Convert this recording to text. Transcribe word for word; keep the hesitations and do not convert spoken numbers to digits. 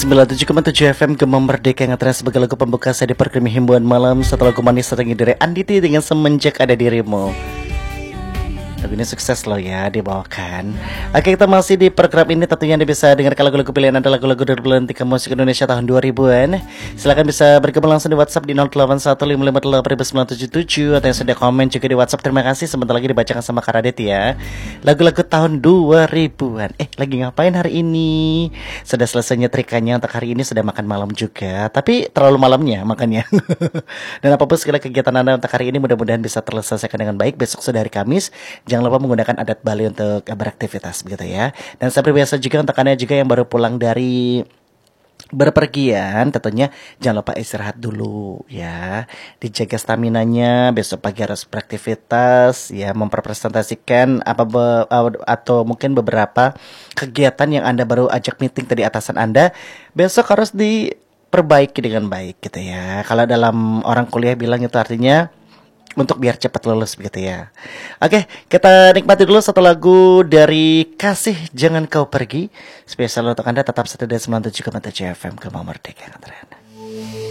sembilan puluh tujuh koma tujuh F M Gema Merdeka yang ngetrend sebagai lagu pembuka saya di program Himbuan Malam. Setelah lagu manis seringnya dari Anditi dengan Semenjak Ada Dirimu. Lagu ini sukses loh ya dibawakan. Oke, kita masih di program ini. Tentunya Anda bisa dengarkan lagu-lagu pilihan Anda, lagu-lagu dari bulan tiga musik Indonesia tahun dua ribuan. Silahkan bisa bergabung langsung di WhatsApp di nol delapan satu lima lima delapan sembilan tujuh tujuh, atau yang sudah komen juga di WhatsApp. Terima kasih, sebentar lagi dibacakan sama Kak Radit ya. Lagu-lagu tahun dua ribuan. Eh, lagi ngapain hari ini? Sudah selesai nyetrikanya untuk hari ini, sudah makan malam juga. Tapi terlalu malamnya makannya. Dan apapun segala kegiatan Anda untuk hari ini mudah-mudahan bisa terselesaikan dengan baik. Besok sudah hari Kamis. Jangan lupa menggunakan adat Bali untuk beraktivitas begitu ya. Dan seperti biasa juga untuk Anda juga yang baru pulang dari berpergian, tentunya jangan lupa istirahat dulu ya. Dijaga staminanya, besok pagi harus beraktivitas ya, mempresentasikan apa be, atau mungkin beberapa kegiatan yang Anda baru ajak meeting tadi atasan Anda. Besok harus diperbaiki dengan baik gitu ya. Kalau dalam orang kuliah bilang itu artinya untuk biar cepat lulus begitu ya. Oke, kita nikmati dulu satu lagu dari Kasih Jangan Kau Pergi. Spesial untuk Anda, tetap setia di sembilan puluh tujuh koma tujuh F M Gema Merdeka.